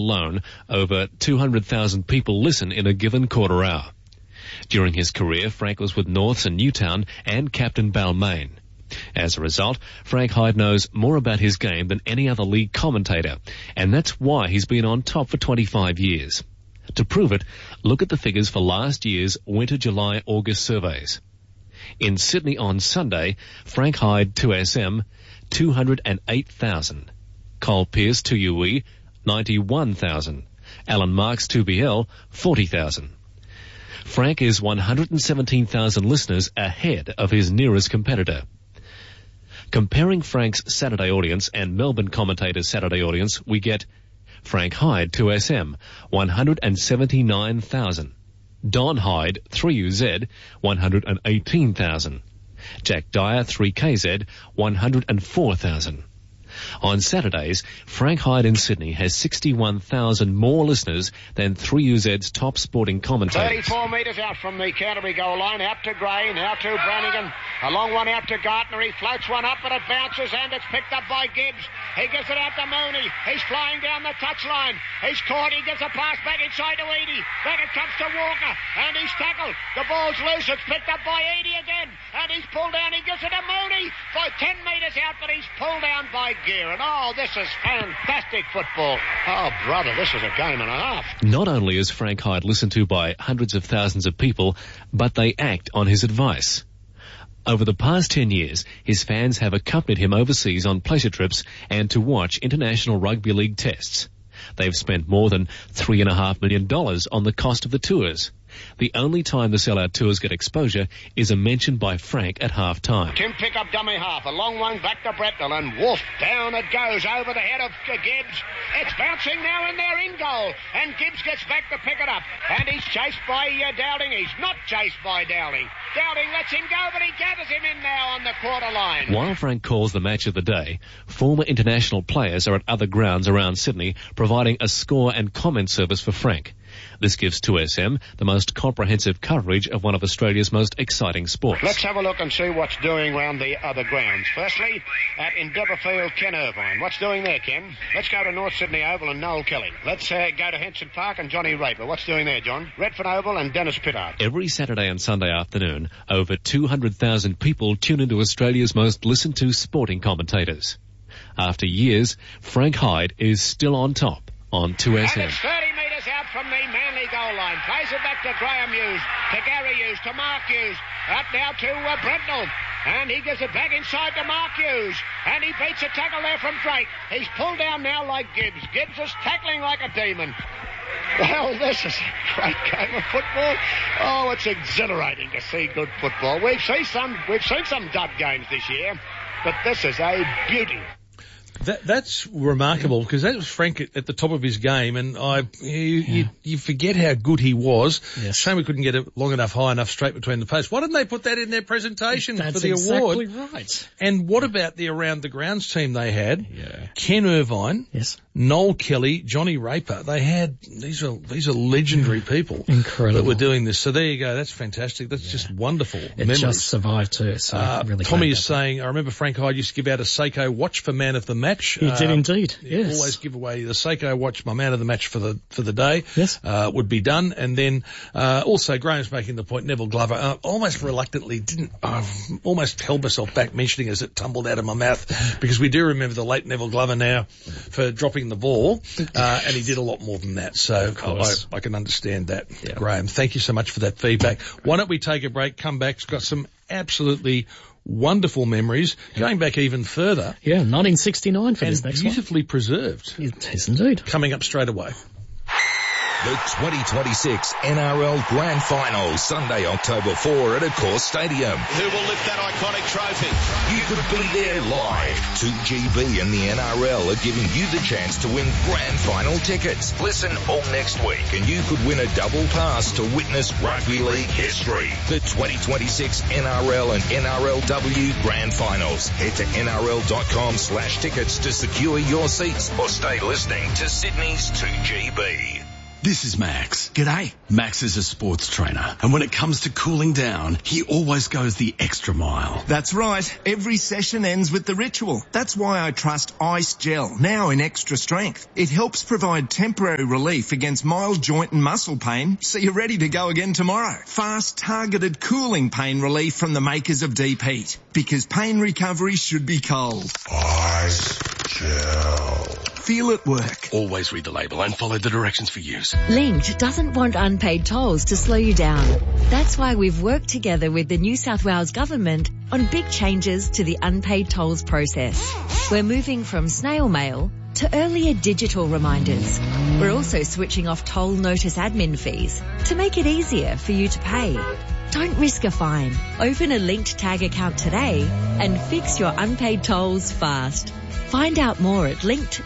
alone, over 200,000 people listen in a given quarter hour. During his career, Frank was with Norths and Newtown and captain Balmain. As a result, Frank Hyde knows more about his game than any other league commentator, and that's why he's been on top for 25 years. To prove it, look at the figures for last year's Winter, July, August surveys. In Sydney on Sunday, Frank Hyde 2SM, 208,000. Cole Pearce 2UE, 91,000. Alan Marks 2BL, 40,000. Frank is 117,000 listeners ahead of his nearest competitor. Comparing Frank's Saturday audience and Melbourne commentators' Saturday audience, we get Frank Hyde 2SM, 179,000. Don Hyde 3UZ, 118,000. Jack Dyer 3KZ, 104,000. On Saturdays, Frank Hyde in Sydney has 61,000 more listeners than 3UZ's top sporting commentators. 34 metres out from the Canterbury goal line, out to Gray, now to Brannigan. A long one out to Gartner. He floats one up, but it bounces, and it's picked up by Gibbs. He gets it out to Mooney. He's flying down the touchline. He's caught. He gets a pass back inside to Eadie. Back it comes to Walker, and he's tackled. The ball's loose. It's picked up by Eadie again, and he's pulled down. He gives it to Mooney by 10 metres out, but he's pulled down by Gear. And this is fantastic football. Oh, brother, this is a game and a half. Not only is Frank Hyde listened to by hundreds of thousands of people, but they act on his advice. Over the past 10 years, his fans have accompanied him overseas on pleasure trips and to watch international rugby league tests. They've spent more than $3.5 million on the cost of the tours. The only time the sellout tours get exposure is a mention by Frank at half-time. Tim pick up dummy half. A long one back to Bretnell, and woof, down it goes over the head of Gibbs. It's bouncing now, and they're in goal. And Gibbs gets back to pick it up. And he's chased by Dowding. He's not chased by Dowding. Dowding lets him go, but he gathers him in now on the quarter line. While Frank calls the match of the day, former international players are at other grounds around Sydney providing a score and comment service for Frank. This gives 2SM the most comprehensive coverage of one of Australia's most exciting sports. Let's have a look and see what's doing around the other grounds. Firstly, at Endeavour Field, Ken Irvine. What's doing there, Ken? Let's go to North Sydney Oval and Noel Kelly. Let's go to Henson Park and Johnny Raper. What's doing there, John? Redfern Oval and Dennis Pittard. Every Saturday and Sunday afternoon, over 200,000 people tune into Australia's most listened to sporting commentators. After years, Frank Hyde is still on top on 2SM. And it's 30 metres out from the Manly goal line. Plays it back to Graham Hughes, to Gary Hughes, to Mark Hughes. Out now to Bretnell. And he gives it back inside to Mark Hughes. And he beats a tackle there from Drake. He's pulled down now like Gibbs. Gibbs is tackling like a demon. Well, this is a great game of football. Oh, it's exhilarating to see good football. We've seen some dud games this year, but this is a beauty. That's remarkable because that was Frank at the top of his game, and you forget how good he was. Yes. Shame we couldn't get it long enough, high enough, straight between the posts. Why didn't they put that in their presentation for the award? That's exactly right. And what about the around the grounds team they had? Yeah. Ken Irvine, yes, Noel Kelly, Johnny Raper. They had these are legendary people. Incredible. That were doing this. So there you go. That's fantastic. That's just wonderful. It memories. just survived too. So really Tommy is saying, I remember Frank Hyde used to give out a Seiko watch for man of the match. He did indeed. Yes. Always give away the Seiko watch, my man of the match for the day. Yes. Would be done. And then, also Graham's making the point, Neville Glover, almost reluctantly almost held myself back mentioning as it tumbled out of my mouth because we do remember the late Neville Glover now for dropping the ball. And he did a lot more than that. So I can understand that. Yeah. Graham, thank you so much for that feedback. Why don't we take a break, come back. It's got some absolutely wonderful memories, going back even further. Yeah, 1969 for this next one. Beautifully preserved. It is indeed. Coming up straight away. The 2026 NRL Grand Final, Sunday, October 4 at Accor Stadium. Who will lift that iconic trophy? You could be there live. 2GB and the NRL are giving you the chance to win Grand Final tickets. Listen all next week and you could win a double pass to witness rugby league history. The 2026 NRL and NRLW Grand Finals. Head to nrl.com/tickets to secure your seats or stay listening to Sydney's 2GB. This is Max. G'day. Max is a sports trainer, and when it comes to cooling down, he always goes the extra mile. That's right. Every session ends with the ritual. That's why I trust Ice Gel, now in extra strength. It helps provide temporary relief against mild joint and muscle pain, so you're ready to go again tomorrow. Fast, targeted cooling pain relief from the makers of Deep Heat. Because pain recovery should be cold. Ice Gel. Feel it work. Always read the label and follow the directions for use. Linked doesn't want unpaid tolls to slow you down. That's why we've worked together with the New South Wales Government on big changes to the unpaid tolls process. We're moving from snail mail to earlier digital reminders. We're also switching off toll notice admin fees to make it easier for you to pay. Don't risk a fine. Open a Linked Tag account today and fix your unpaid tolls fast. Find out more at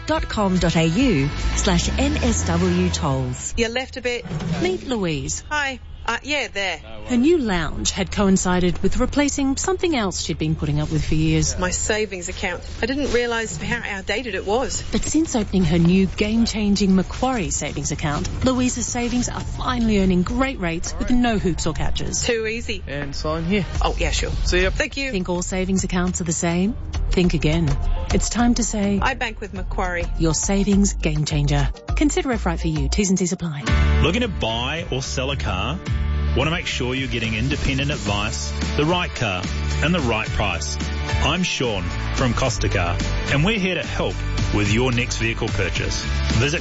linked.com.au/NSW tolls. You left a bit. Meet Louise. Hi. Yeah, there. Her new lounge had coincided with replacing something else she'd been putting up with for years. My savings account. I didn't realise how outdated it was. But since opening her new game-changing Macquarie savings account, Louise's savings are finally earning great rates with no hoops or catches. Too easy. And sign here. Oh, yeah, sure. See ya. Thank you. Think all savings accounts are the same? Think again. It's time to say... I bank with Macquarie. Your savings game changer. Consider if right for you. T's and C's apply. Looking to buy or sell a car? Want to make sure you're getting independent advice, the right car, and the right price. I'm Sean from Costa Car, and we're here to help with your next vehicle purchase. Visit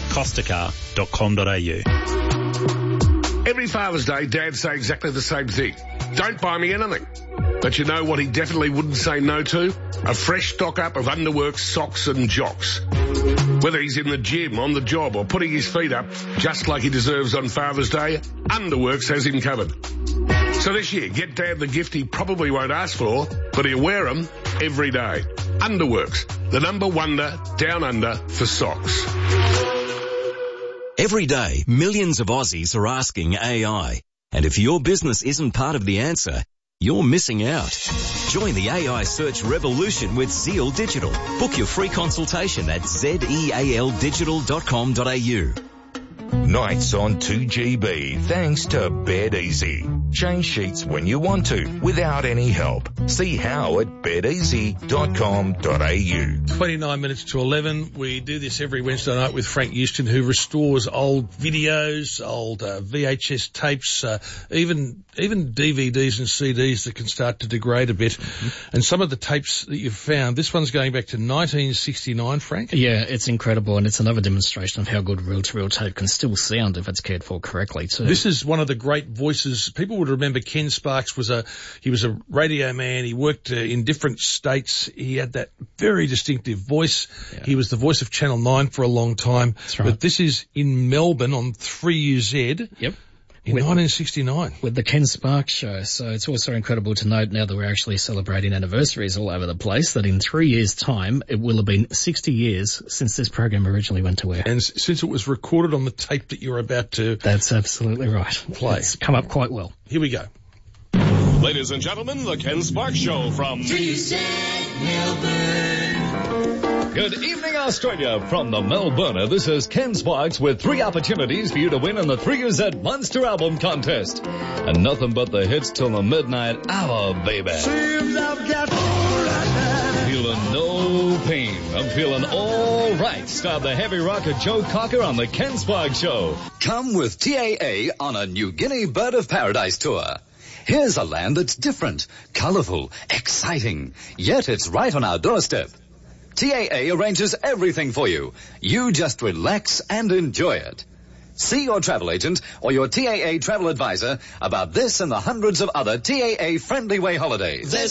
costacar.com.au. Every Father's Day, dads say exactly the same thing. Don't buy me anything. But you know what he definitely wouldn't say no to? A fresh stock-up of Underworks socks and jocks. Whether he's in the gym, on the job, or putting his feet up, just like he deserves on Father's Day, Underworks has him covered. So this year, get Dad the gift he probably won't ask for, but he'll wear them every day. Underworks, the number wonder down under for socks. Every day, millions of Aussies are asking AI. And if your business isn't part of the answer, you're missing out. Join the AI search revolution with Zeal Digital. Book your free consultation at zealdigital.com.au. Nights on 2GB, thanks to Bed Easy. Change sheets when you want to, without any help. See how at bedeasy.com.au. 29 minutes to 11. We do this every Wednesday night with Frank Houston, who restores old videos, old VHS tapes, even DVDs and CDs that can start to degrade a bit. Mm-hmm. And some of the tapes that you've found, this one's going back to 1969, Frank? Yeah, it's incredible, and it's another demonstration of how good reel-to-reel tape can still sound if it's cared for correctly too. This is one of the great voices. People would remember Ken Sparks was a radio man. He worked in different states. He had that very distinctive voice. Yeah. He was the voice of Channel 9 for a long time. That's right. But this is in Melbourne on 3UZ. Yep. In 1969. With the Ken Sparks Show. So it's also incredible to note now that we're actually celebrating anniversaries all over the place that in 3 years' time, it will have been 60 years since this program originally went to air. And since it was recorded on the tape that you're about to... That's absolutely right. Play. It's come up quite well. Here we go. Ladies and gentlemen, the Ken Sparks Show from 3UZ Melbourne. Good evening, Australia. From the Melbourne, this is Ken Sparks with 3 opportunities for you to win in the 3UZ Monster Album Contest. And nothing but the hits till the midnight hour, baby. Seems I've got all right. Feeling no pain. I'm feeling all right. Start the heavy rocker Joe Cocker on the Ken Sparks Show. Come with TAA on a New Guinea Bird of Paradise tour. Here's a land that's different, colorful, exciting, yet it's right on our doorstep. TAA arranges everything for you. You just relax and enjoy it. See your travel agent or your TAA travel advisor about this and the hundreds of other TAA Friendly Way holidays. There's